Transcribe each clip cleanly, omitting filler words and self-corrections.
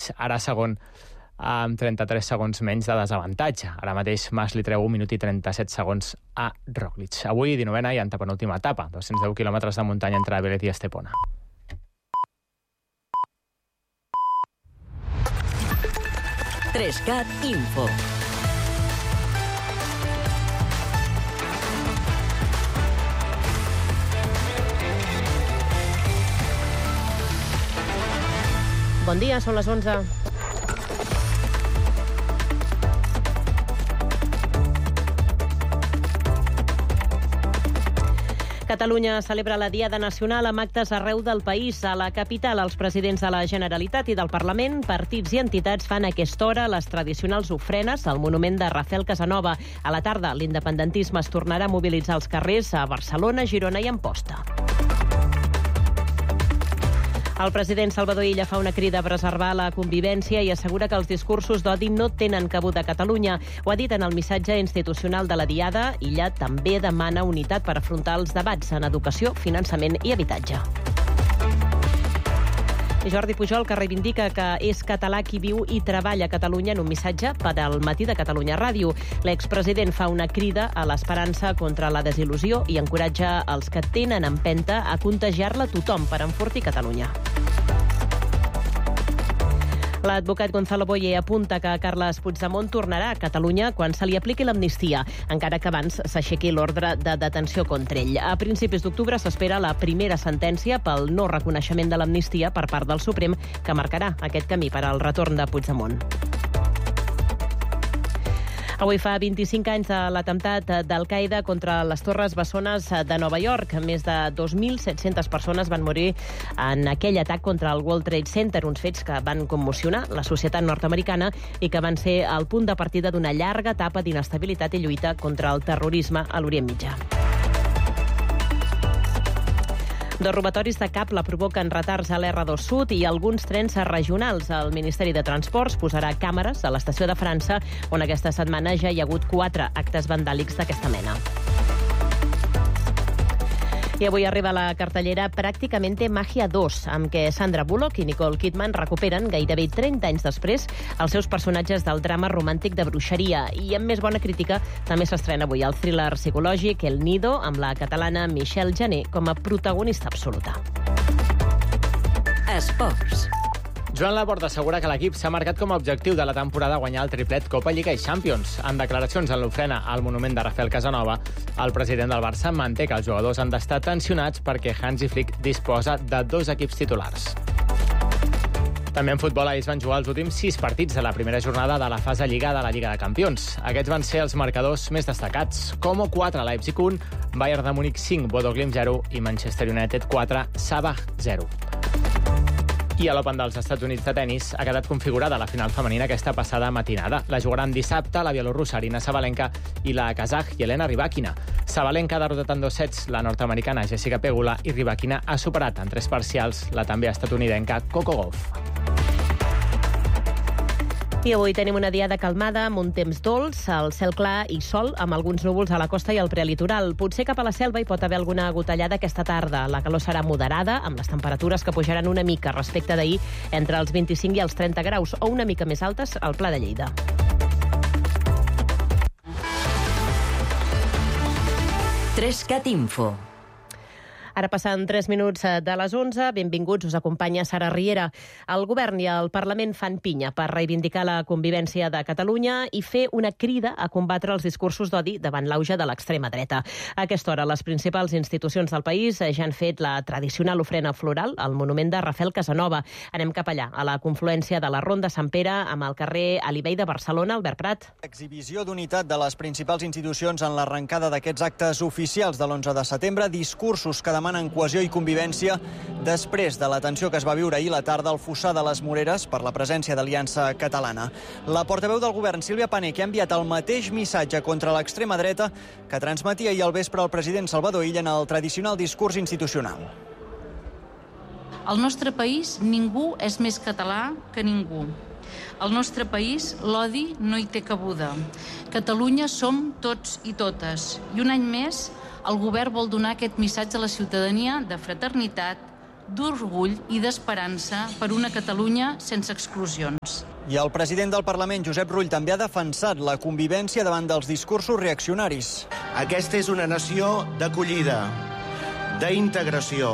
ara segon amb 33 segons menys de desavantatge. Ara mateix Mas li treu 1 minut i 37 segons a Roglic. Avui, 19a i antepenúltima etapa, 210 quilòmetres de muntanya entre Vélez i Estepona. Trescat Info. Bon dia, són les 11. Catalunya celebra la Diada Nacional amb actes arreu del país. A la capital, els presidents de la Generalitat i del Parlament, partits i entitats fan a aquesta hora les tradicionals ofrenes al monument de Rafael Casanova. A la tarda, l'independentisme es tornarà a mobilitzar als carrers a Barcelona, Girona i Amposta. El president Salvador Illa fa una crida a preservar la convivència i assegura que els discursos d'odi no tenen cabuda a Catalunya. Ho ha dit en el missatge institucional de la Diada. Illa també demana unitat per afrontar els debats en educació, finançament i habitatge. Jordi Pujol, que reivindica que és català qui viu i treballa a Catalunya en un missatge per al Matí de Catalunya Ràdio. L'expresident fa una crida a l'esperança contra la desil·lusió i encoratja els que tenen empenta a contagiar-la a tothom per enfortir Catalunya. L'advocat Gonzalo Boye apunta que Carles Puigdemont tornarà a Catalunya quan se li apliqui l'amnistia, encara que abans s'aixequi l'ordre de detenció contra ell. A principis d'octubre s'espera la primera sentència pel no reconeixement de l'amnistia per part del Suprem, que marcarà aquest camí per al retorn de Puigdemont. Avui fa 25 anys de l'atemptat d'Al-Qaeda contra les Torres Bessones de Nova York. Més de 2.700 persones van morir en aquell atac contra el World Trade Center, uns fets que van commocionar la societat nord-americana i que van ser el punt de partida d'una llarga etapa d'inestabilitat i lluita contra el terrorisme a l'Orient Mitjà. Dos robatoris de cable provoquen retards a l'R2 Sud i alguns trens regionals. El Ministeri de Transports posarà càmeres a l'estació de França, on aquesta setmana ja hi ha hagut 4 actes vandàlics d'aquesta mena. I avui arriba a la cartellera Pràcticamente Magia 2, amb què Sandra Bullock i Nicole Kidman recuperen, gairebé 30 anys després, els seus personatges del drama romàntic de bruixeria. I amb més bona crítica, també s'estrena avui el thriller psicològic El Nido, amb la catalana Michelle Jané com a protagonista absoluta. Esports. Joan Laporta assegura que l'equip s'ha marcat com a objectiu de la temporada guanyar el triplet Copa, Lliga i Champions. En declaracions en l'ofrena al monument de Rafael Casanova, el president del Barça manté que els jugadors han d'estar tensionats perquè Hansi Flick disposa de 2 equips titulars. També en futbol ahir es van jugar els últims 6 partits de la primera jornada de la fase Lliga de la Lliga de Campions. Aquests van ser els marcadors més destacats. Como 4, Leipzig 1, Bayern de Múnich 5, Bodo Glimt 0 i Manchester United 4, Sabah 0. I a l'Open dels Estats Units de tennis ha quedat configurada la final femenina aquesta passada matinada. La jugaran dissabte la bielorrussa Arina Sabalenka i la kazaj Yelena Rybakina. Sabalenka ha derrotat en 2 sets la nord-americana Jessica Pegula i Rybakina ha superat en 3 parcials la també estatunidenca Coco Gauff. I avui tenim una diada calmada amb un temps dolç, el cel clar i sol, amb alguns núvols a la costa i al prelitoral. Potser cap a la selva hi pot haver alguna gotellada aquesta tarda. La calor serà moderada, amb les temperatures que pujaran una mica respecte d'ahir, entre els 25 i els 30 graus, o una mica més altes al Pla de Lleida. Trescat Info. Ara passen 3 minuts de les 11. Benvinguts, us acompanya Sara Riera. El govern i el Parlament fan pinya per reivindicar la convivència de Catalunya i fer una crida a combatre els discursos d'odi davant l'auge de l'extrema dreta. A aquesta hora, les principals institucions del país ja han fet la tradicional ofrena floral al monument de Rafael Casanova. Anem cap allà, a la confluència de la Ronda Sant Pere amb el carrer Alibey de Barcelona. Albert Prat. Exhibició d'unitat de les principals institucions en l'arrencada d'aquests actes oficials de l'11 de setembre, discursos que demanen cohesió i convivència després de la tensió que es va viure ahir la tarda al Fossar de les Moreres per la presència d'Aliança Catalana. La portaveu del govern, Sílvia Pané, que ha enviat el mateix missatge contra l'extrema dreta que transmetia ahir al vespre el president Salvador Illa en el tradicional discurs institucional. Al nostre país ningú és més català que ningú. Al nostre país l'odi no hi té cabuda. Catalunya som tots i totes. I un any més el govern vol donar aquest missatge a la ciutadania de fraternitat, d'orgull i d'esperança per una Catalunya sense exclusions. I el president del Parlament, Josep Rull, també ha defensat la convivència davant dels discursos reaccionaris. Aquesta és una nació d'acollida, d'integració.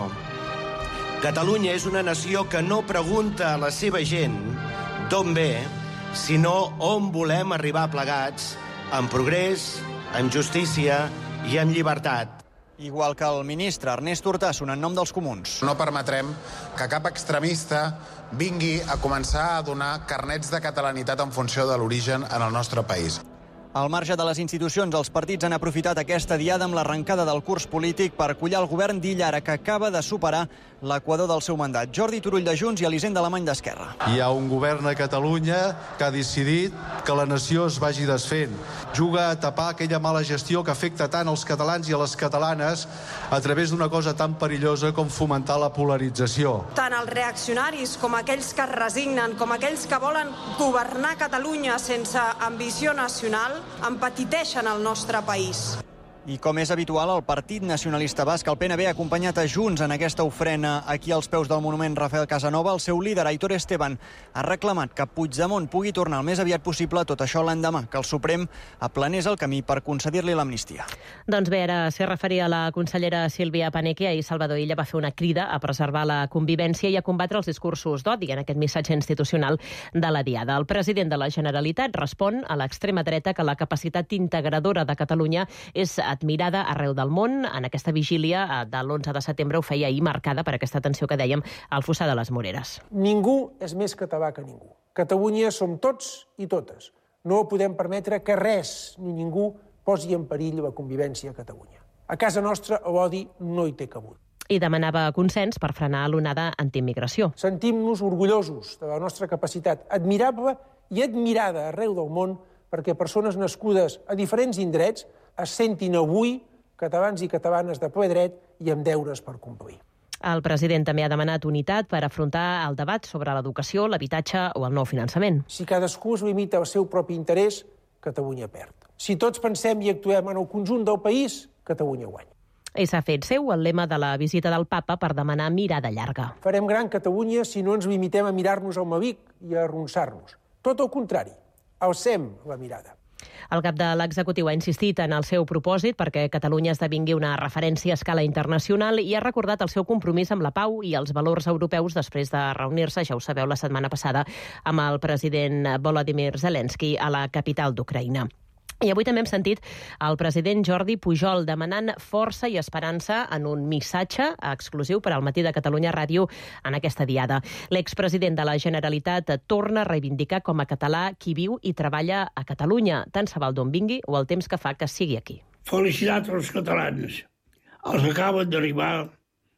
Catalunya és una nació que no pregunta a la seva gent d'on ve, sinó on volem arribar plegats, amb progrés, amb justícia i amb llibertat. Igual que el ministre Ernest Urtasun en nom dels comuns. No permetrem que cap extremista vingui a començar a donar carnets de catalanitat en funció de l'origen en el nostre país. Al marge de les institucions, els partits han aprofitat aquesta diada amb l'arrencada del curs polític per collar el govern d'Illa Ara, que acaba de superar l'equador del seu mandat. Jordi Turull de Junts i Elisenda Alemany d'Esquerra. Hi ha un govern a Catalunya que ha decidit que la nació es vagi desfent. Juga a tapar aquella mala gestió que afecta tant als catalans i a les catalanes a través d'una cosa tan perillosa com fomentar la polarització. Tant els reaccionaris com aquells que es resignen, com aquells que volen governar Catalunya sense ambició nacional, empetiteixen el nostre país. I com és habitual, el Partit Nacionalista Basc, el PNB, ha acompanyat a Junts en aquesta ofrena aquí als peus del monument Rafael Casanova. El seu líder, Aitor Esteban, ha reclamat que Puigdemont pugui tornar el més aviat possible, tot això l'endemà, que el Suprem aplanés el camí per concedir-li l'amnistia. Doncs bé, ara s'hi referia la consellera Sílvia Paneque. Ahir Salvador Illa va fer una crida a preservar la convivència i a combatre els discursos d'odi en aquest missatge institucional de la Diada. El president de la Generalitat respon a l'extrema dreta que la capacitat integradora de Catalunya és admirada arreu del món. En aquesta vigília de l'11 de setembre ho feia ahir, marcada per aquesta tensió que dèiem al Fossar de les Moreres. Ningú és més català que ningú. Catalunya som tots i totes. No podem permetre que res ni ningú posi en perill la convivència a Catalunya. A casa nostra l'odi no hi té cabut. I demanava consens per frenar l'onada antiimmigració. Sentim-nos orgullosos de la nostra capacitat admirable i admirada arreu del món perquè persones nascudes a diferents indrets es sentin avui catalans i catalanes de ple dret i amb deures per complir. El president també ha demanat unitat per afrontar el debat sobre l'educació, l'habitatge o el nou finançament. Si cadascú es limita al seu propi interès, Catalunya perd. Si tots pensem i actuem en el conjunt del país, Catalunya guanya. I s'ha fet seu el lema de la visita del papa per demanar mirada llarga. Farem gran Catalunya si no ens limitem a mirar-nos al malic i a arronsar-nos. Tot el contrari, alcem la mirada. El cap de l'executiu ha insistit en el seu propòsit perquè Catalunya esdevingui una referència a escala internacional i ha recordat el seu compromís amb la pau i els valors europeus després de reunir-se, ja ho sabeu, la setmana passada amb el president Volodymyr Zelensky a la capital d'Ucraïna. I avui també hem sentit el president Jordi Pujol demanant força i esperança en un missatge exclusiu per al Matí de Catalunya Ràdio en aquesta diada. L'expresident de la Generalitat torna a reivindicar com a català qui viu i treballa a Catalunya, tant se val d'on vingui o el temps que fa que sigui aquí. Felicitats als catalans, els que acaben d'arribar,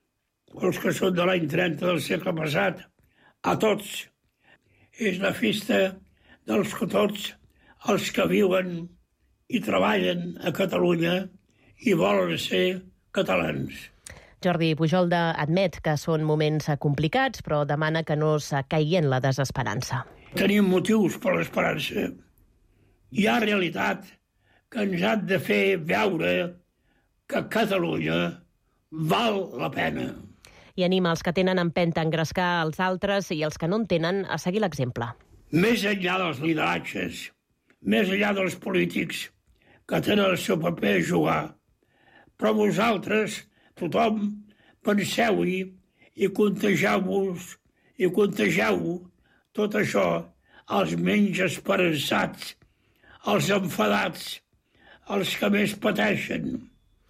els que són de l'any 30 del segle passat, a tots. És la festa dels que tots els que viuen i treballen a Catalunya i volen ser catalans. Jordi Pujol admet que són moments complicats, però demana que no es caigui en la desesperança. Tenim motius per l'esperança. Hi ha realitat que ens ha de fer veure que Catalunya val la pena. I anima els que tenen empenta a engrescar els altres i els que no en tenen a seguir l'exemple. Més enllà dels lideratges, més enllà dels polítics, que tenen el seu paper a jugar. Però vosaltres, tothom, penseu-hi i contagieu-vos i contagieu tot això als menys esperançats, als enfadats, als que més pateixen.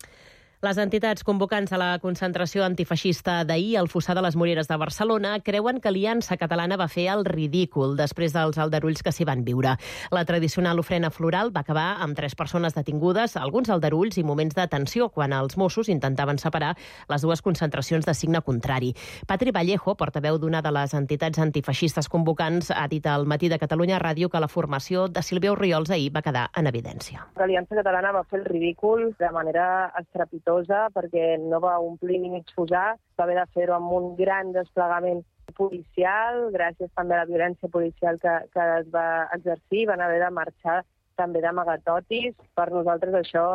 Les entitats convocants a la concentració antifeixista d'ahir al Fossar de les Moreres de Barcelona creuen que Aliança Catalana va fer el ridícul després dels aldarulls que s'hi van viure. La tradicional ofrena floral va acabar amb 3 persones detingudes, alguns aldarulls i moments de tensió quan els Mossos intentaven separar les dues concentracions de signe contrari. Patri Vallejo, portaveu d'una de les entitats antifeixistes convocants, ha dit al Matí de Catalunya Ràdio que la formació de Sílvia Orriols ahir va quedar en evidència. L'Aliança Catalana va fer el ridícul de manera estrepitosa perquè no va omplir ni mig Fossar, va haver de fer-ho amb un gran desplegament policial, gràcies també a la violència policial que es va exercir, van haver de marxar també d'amagatotis. Per nosaltres això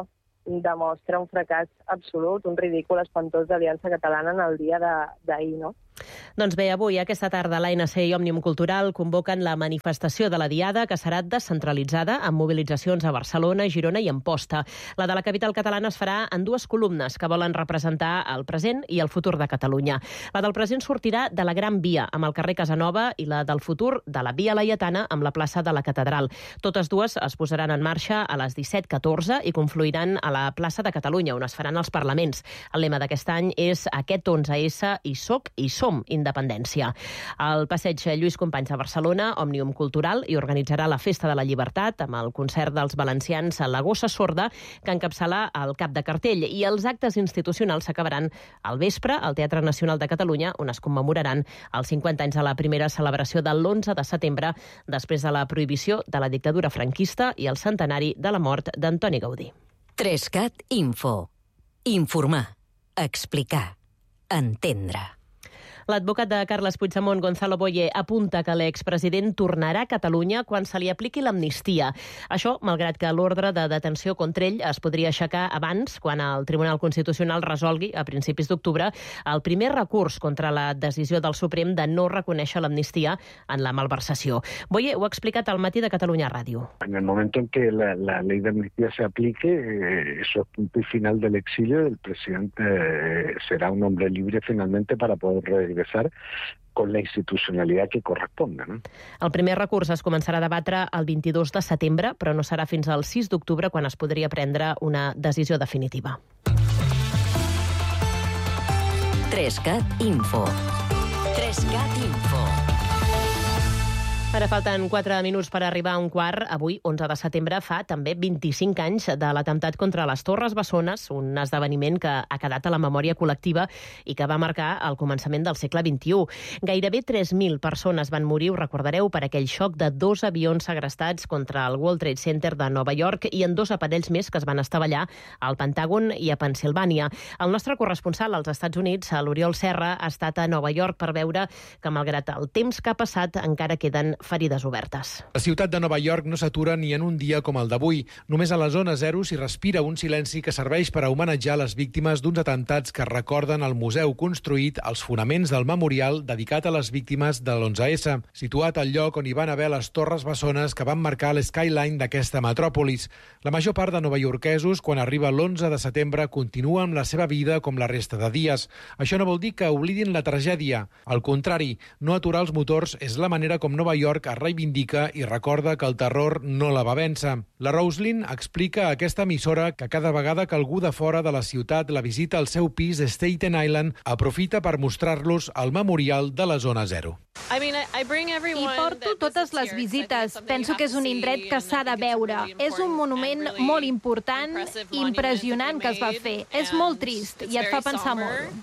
demostra un fracàs absolut, un ridícul espantós d'Aliança Catalana en el dia d'ahir, no? Doncs bé, avui, aquesta tarda, l'ANC i Òmnium Cultural convoquen la manifestació de la Diada, que serà descentralitzada amb mobilitzacions a Barcelona, Girona i Amposta. La de la capital catalana es farà en dues columnes que volen representar el present i el futur de Catalunya. La del present sortirà de la Gran Via, amb el carrer Casanova, i la del futur de la Via Laietana, amb la plaça de la Catedral. Totes dues es posaran en marxa a les 17:14 i confluiran a la plaça de Catalunya, on es faran els parlaments. El lema d'aquest any és aquest 11S i soc i som independència. Al passeig Lluís Companys a Barcelona, Òmnium Cultural hi organitzarà la Festa de la Llibertat amb el concert dels valencians a la Gossa Sorda, que encapçala el cap de cartell, i els actes institucionals s'acabaran al vespre al Teatre Nacional de Catalunya, on es commemoraran els 50 anys de la primera celebració de l'11 de setembre, després de la prohibició de la dictadura franquista i el centenari de la mort d'Antoni Gaudí. 3CAT Info. Informar. Explicar. Entendre. L'advocat de Carles Puigdemont, Gonzalo Boye, apunta que l'expresident tornarà a Catalunya quan se li apliqui l'amnistia. Això, malgrat que l'ordre de detenció contra ell es podria aixecar abans, quan el Tribunal Constitucional resolgui, a principis d'octubre, el primer recurs contra la decisió del Suprem de no reconèixer l'amnistia en la malversació. Boye ho ha explicat al Matí de Catalunya Ràdio. En el momento en que la ley de amnistía se aplique, eso es punto y final del exilio, el presidente será un hombre libre finalmente para poder regresar con la institucionalitat que corresponda. No? El primer recurs es començarà a debatre el 22 de setembre, però no serà fins al 6 d'octubre quan es podria prendre una decisió definitiva. 3CAT Info. 3CAT Info. Ara falten 4 minuts per arribar a un quart. Avui, 11 de setembre, fa també 25 anys de l'atemptat contra les Torres Bessones, un esdeveniment que ha quedat a la memòria col·lectiva i que va marcar el començament del segle XXI. Gairebé 3.000 persones van morir, ho recordareu, per aquell xoc de 2 avions segrestats contra el World Trade Center de Nova York i en 2 aparells més que es van estavellar al Pentàgon i a Pennsilvània. El nostre corresponsal als Estats Units, l'Oriol Serra, ha estat a Nova York per veure que, malgrat el temps que ha passat, encara queden ferides obertes. La ciutat de Nova York no s'atura ni en un dia com el d'avui. Només a la zona zero s'hi respira un silenci que serveix per a homenatjar les víctimes d'uns atemptats que recorden el museu construït als fonaments del memorial dedicat a les víctimes de l'11S, situat al lloc on hi van haver les Torres Bessones que van marcar l'skyline d'aquesta metròpolis. La major part de novaiorquesos, quan arriba l'11 de setembre, continua amb la seva vida com la resta de dies. Això no vol dir que oblidin la tragèdia. Al contrari, no aturar els motors és la manera com Nova York es reivindica i recorda que el terror no la va vèncer. La Roslyn explica a aquesta emissora que cada vegada que algú de fora de la ciutat la visita al seu pis de Staten Island, aprofita per mostrar-los el memorial de la zona zero. Hi porto totes les visites. Penso que és un indret que s'ha de veure. És un monument molt important, impressionant que es va fer. És molt trist i et fa pensar molt.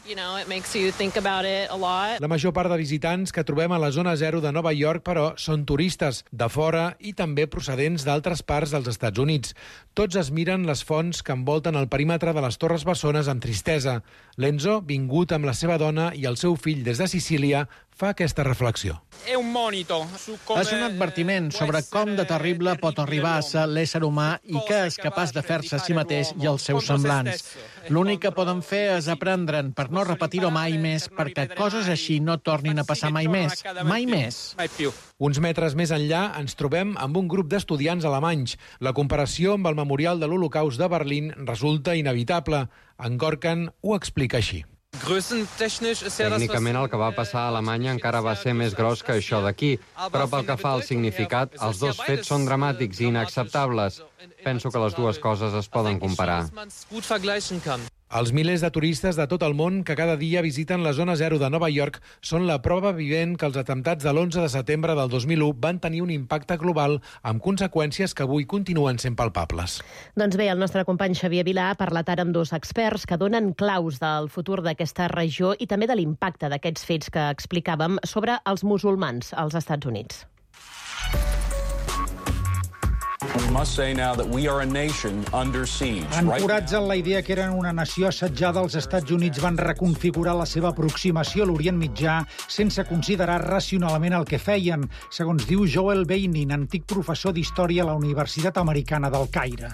La major part de visitants que trobem a la zona zero de Nova York, però, són turistes de fora i també procedents d'altres parts dels Estats Units. Tots es miren les fonts que envolten el perímetre de les Torres Bessones amb tristesa. L'Enzo, vingut amb la seva dona i el seu fill des de Sicília, fa aquesta reflexió. És un advertiment sobre com de terrible pot arribar a ser l'ésser humà i que és capaç de fer-se a si mateix i els seus semblants. L'únic que poden fer és aprendre'n per no repetir-ho mai més, perquè coses així no tornin a passar mai més. Mai més. Uns metres més enllà ens trobem amb un grup d'estudiants alemanys. La comparació amb el Memorial de l'Holocaust de Berlín resulta inevitable. En Gorkan ho explica així. Tècnicament el que va passar a Alemanya encara va ser més gros que això d'aquí, però pel que fa al significat, els dos fets són dramàtics i inacceptables. Penso que les dues coses es poden comparar. Els milers de turistes de tot el món que cada dia visiten la zona zero de Nova York són la prova vivent que els atemptats de l'11 de setembre del 2001 van tenir un impacte global amb conseqüències que avui continuen sent palpables. Doncs bé, el nostre company Xavier Vilà ha parlat ara amb 2 experts que donen claus del futur d'aquesta regió i també de l'impacte d'aquests fets que explicàvem sobre els musulmans als Estats Units. Ancorats en la idea que eren una nació assetjada, els Estats Units van reconfigurar la seva aproximació a l'Orient Mitjà sense considerar racionalment el que feien, segons diu Joel Beinin, antic professor d'història a la Universitat Americana del Caire.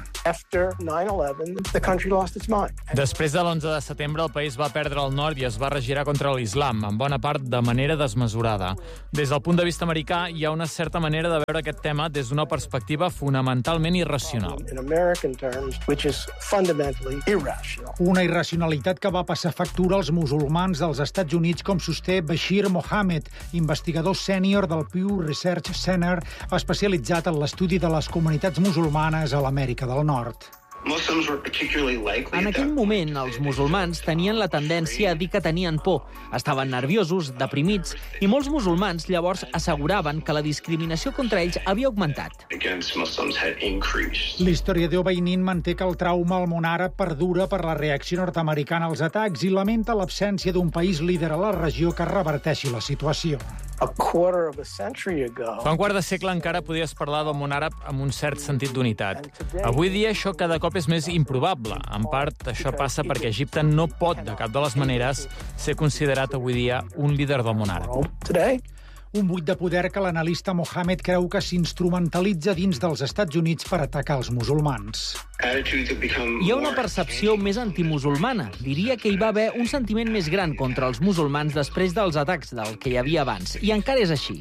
Després de l'11 de setembre, el país va perdre el nord i es va regirar contra l'islam, en bona part de manera desmesurada. Des del punt de vista americà, hi ha una certa manera de veure aquest tema des d'una perspectiva fonamentalment irracional. Una irracionalitat que va passar factura als musulmans dels Estats Units, com sosté Bashir Mohammed, investigador sènior del Pew Research Center, especialitzat en l'estudi de les comunitats musulmanes a l'Amèrica del Nord. En aquell moment, els musulmans tenien la tendència a dir que tenien por, estaven nerviosos, deprimits, i molts musulmans llavors asseguraven que la discriminació contra ells havia augmentat. L'historiador Beinin manté que el trauma al món àrab perdura per la reacció nord-americana als atacs i lamenta l'absència d'un país líder a la regió que reverteixi la situació. Fa un quart de segle encara podies parlar del món àrab amb un cert sentit d'unitat. Avui dia això cada cop és més improbable. En part, això passa perquè Egipte no pot, de cap de les maneres, ser considerat avui dia un líder del món àrab. Un buit de poder que l'analista Mohammed creu que s'instrumentalitza dins dels Estats Units per atacar els musulmans. Hi ha una percepció més antimusulmana. Diria que hi va haver un sentiment més gran contra els musulmans després dels atacs del que hi havia abans. I encara és així.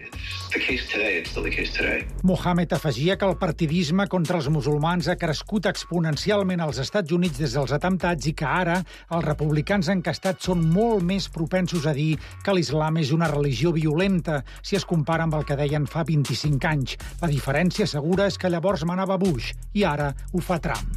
Mohammed afegia que el partidisme contra els musulmans ha crescut exponencialment als Estats Units des dels atemptats i que ara els republicans encastats són molt més propensos a dir que l'islam és una religió violenta si es compara amb el que deien fa 25 anys. La diferència segura és que llavors manava Bush i ara ho fa Trump.